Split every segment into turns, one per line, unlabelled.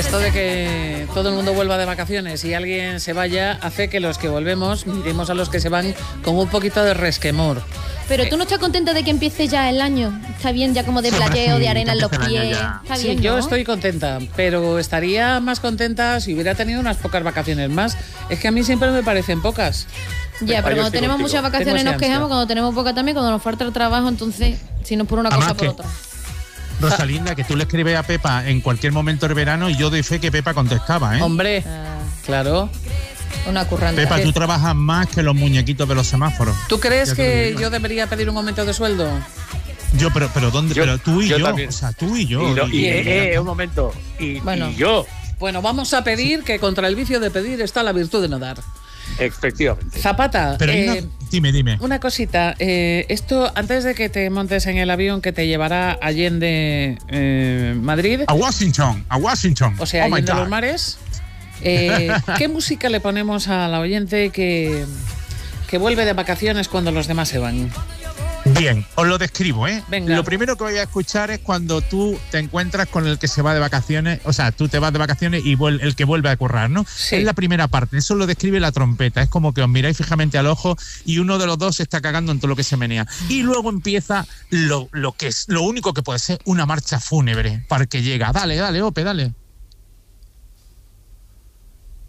Esto de que todo el mundo vuelva de vacaciones y alguien se vaya hace que los que volvemos miremos a los que se van con un poquito de resquemor.
Pero tú no estás contenta de que empiece ya el año. Está bien ya como de playeo, de arena en los pies. Está bien,
Sí,
¿no?
yo estoy contenta, pero estaría más contenta si hubiera tenido unas pocas vacaciones más. Es que a mí siempre me parecen pocas.
Ya, pero cuando tenemos muchas vacaciones nos quejamos, cuando tenemos pocas también, cuando nos falta el trabajo, entonces, si no es por una cosa, por otra.
Rosalinda, que tú le escribes a Pepa en cualquier momento del verano y yo doy fe que Pepa contestaba, ¿eh?
Hombre, claro.
Una currante.
Pepa, tú trabajas más que los muñequitos de los semáforos.
¿Tú crees que yo debería pedir un aumento de sueldo?
Yo, pero ¿dónde? Pero tú y yo.
También.
O sea, tú y yo.
Un momento. Y yo.
Bueno, vamos a pedir que contra el vicio de pedir está la virtud de no dar.
Efectivamente.
Zapata,
Pero dime.
Una cosita. Esto, antes de que te montes en el avión que te llevará a Allende, Madrid.
A Washington.
O sea, Allende los mares. ¿Qué música le ponemos al oyente que vuelve de vacaciones cuando los demás se van?
Bien, os lo describo, ¿eh?
Venga.
Lo primero que voy a escuchar es cuando tú te encuentras con el que se va de vacaciones, o sea, tú te vas de vacaciones y el que vuelve a currar, ¿no?
Sí.
Es la primera parte, eso lo describe la trompeta, es como que os miráis fijamente al ojo y uno de los dos se está cagando en todo lo que se menea. Y luego empieza lo que es, lo único que puede ser una marcha fúnebre para el que llega. Dale, Ope, dale.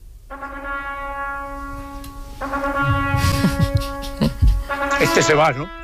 Este se va, ¿no?